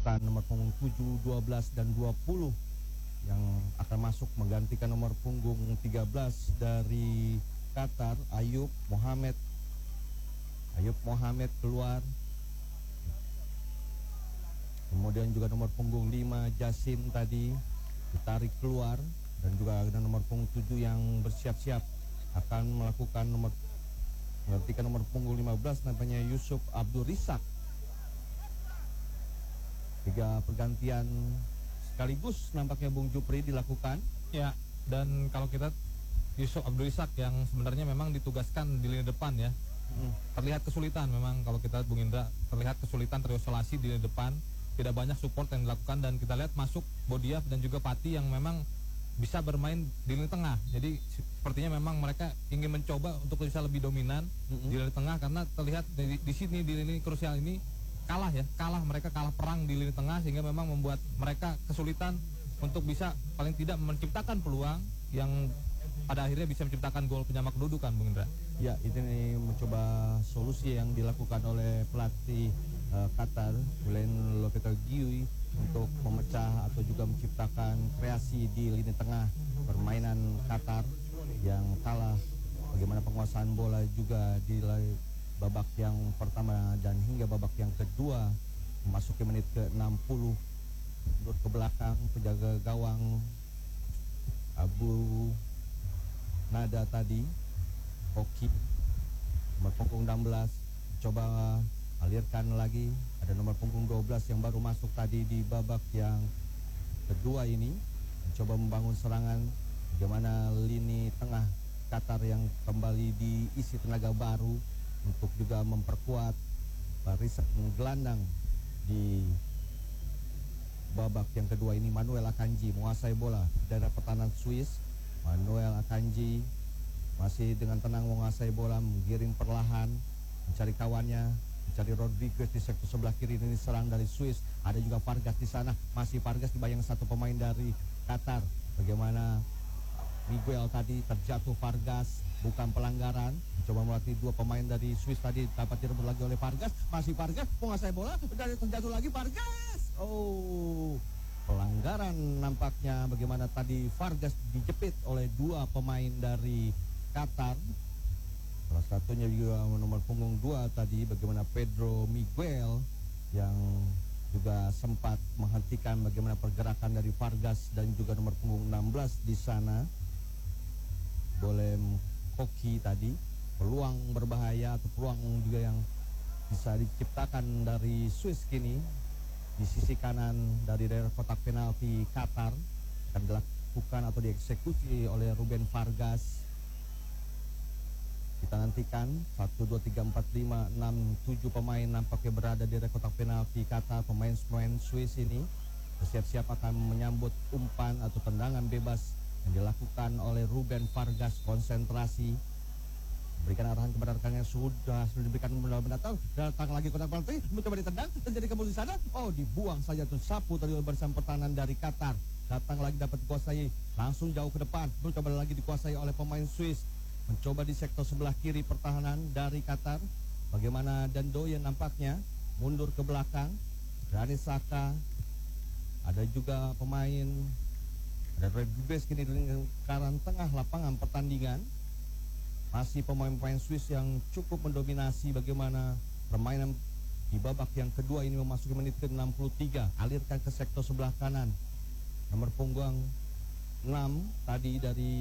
dimasukkan nomor punggung 7, 12, dan 20 yang akan masuk menggantikan nomor punggung 13 dari Qatar, Ayub Mohamed keluar. Kemudian juga nomor punggung 5 Jasim tadi ditarik keluar, dan juga ada nomor punggung 7 yang bersiap-siap akan menggantikan nomor punggung 15 namanya Yusuf Abdul Risak. 3 pergantian sekaligus nampaknya Bung Jupri dilakukan. Ya, dan kalau kita Yusuf Abdul Risak yang sebenarnya memang ditugaskan di lini depan ya. Terlihat kesulitan memang kalau kita Bung Indra, terlihat kesulitan terisolasi di lini depan. Tidak banyak support yang dilakukan, dan kita lihat masuk Bodiaf dan juga Pati yang memang bisa bermain di lini tengah. Jadi sepertinya memang mereka ingin mencoba untuk bisa lebih dominan di lini tengah, karena terlihat di sini di lini krusial ini mereka kalah perang di lini tengah, sehingga memang membuat mereka kesulitan untuk bisa paling tidak menciptakan peluang yang pada akhirnya bisa menciptakan gol penyama kedudukan, Bung Indra. Ya, ini mencoba solusi yang dilakukan oleh pelatih Qatar, Glenn Lopetegui, untuk memecah atau juga menciptakan kreasi di lini tengah permainan Qatar yang kalah. Bagaimana penguasaan bola juga di babak yang pertama dan hingga babak yang kedua, memasuki menit ke-60, mundur ke belakang penjaga gawang Abu Nada tadi, Hoki nomor punggung 16 coba alirkan lagi. Ada nomor punggung 12 yang baru masuk tadi di babak yang kedua ini, mencoba membangun serangan. Bagaimana lini tengah Qatar yang kembali diisi tenaga baru untuk juga memperkuat barisan gelandang di babak yang kedua ini. Manuel Akanji menguasai bola dari pertahanan Swiss. Manuel Akanji masih dengan tenang menguasai bola, menggiring perlahan, mencari kawannya, mencari Rodriguez di sektor sebelah kiri. Ini serang dari Swiss. Ada juga Vargas di sana, masih Vargas dibayang satu pemain dari Qatar. Bagaimana Miguel tadi terjatuh, Vargas bukan pelanggaran, mencoba melatih 2 pemain dari Swiss tadi, dapat direbut lagi oleh Vargas, masih Vargas menguasai bola, dan terjatuh lagi Vargas. Oh, pelanggaran nampaknya. Bagaimana tadi Vargas dijepit oleh 2 pemain dari Qatar. Salah satunya juga nomor punggung 2 tadi, bagaimana Pedro Miguel yang juga sempat menghentikan bagaimana pergerakan dari Vargas, dan juga nomor punggung 16 di sana Bolem Koki tadi. Peluang berbahaya atau peluang juga yang bisa diciptakan dari Swiss kini di sisi kanan dari daerah kotak penalti Qatar akan dilakukan atau dieksekusi oleh Ruben Vargas. Kita nantikan 1, 2, 3, 4, 5, 6, 7 pemain nampaknya berada di kotak penalti Qatar. Pemain-pemain Swiss ini bersiap-siap akan menyambut umpan atau tendangan bebas yang dilakukan oleh Ruben Vargas. Konsentrasi, berikan arahan kepada rekannya, sudah diberikan benar-benar datang lagi kotak penalti, mencoba ditendang, terjadi kembali di sana. Oh, dibuang saja tuh sapu tadi oleh barisan pertahanan dari Qatar. Datang lagi, dapat dikuasai, langsung jauh ke depan, mencoba lagi dikuasai oleh pemain Swiss. Mencoba di sektor sebelah kiri pertahanan dari Qatar. Bagaimana Dandoye nampaknya mundur ke belakang. Granit Xhaka, ada juga pemain, ada Rodriguez kini di lingkaran tengah lapangan pertandingan. Masih pemain-pemain Swiss yang cukup mendominasi bagaimana permainan di babak yang kedua ini, memasuki menit ke-63. Alirkan ke sektor sebelah kanan, nomor punggung 6 tadi dari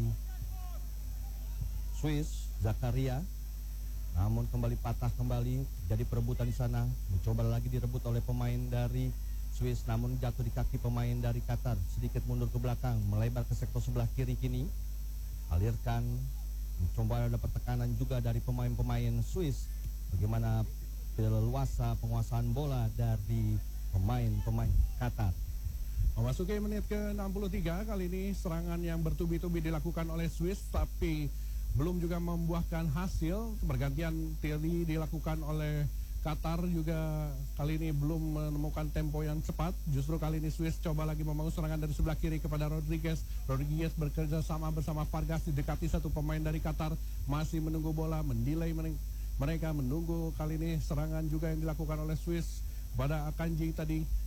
Swiss, Zakaria, namun kembali patah kembali. Jadi perebutan di sana, mencoba lagi direbut oleh pemain dari Swiss, namun jatuh di kaki pemain dari Qatar. Sedikit mundur ke belakang, melebar ke sektor sebelah kiri kini. Alirkan, mencoba dapat tekanan juga dari pemain-pemain Swiss. Bagaimana leluasa penguasaan bola dari pemain-pemain Qatar. Memasuki menit ke-63, kali ini serangan yang bertubi-tubi dilakukan oleh Swiss, tapi belum juga membuahkan hasil. Pergantian Thierry dilakukan oleh Qatar juga kali ini belum menemukan tempo yang cepat. Justru kali ini Swiss coba lagi membangun serangan dari sebelah kiri kepada Rodriguez. Rodriguez bekerja sama bersama Vargas, didekati satu pemain dari Qatar, masih menunggu bola, mendelay mereka menunggu. Kali ini serangan juga yang dilakukan oleh Swiss pada Akanji tadi.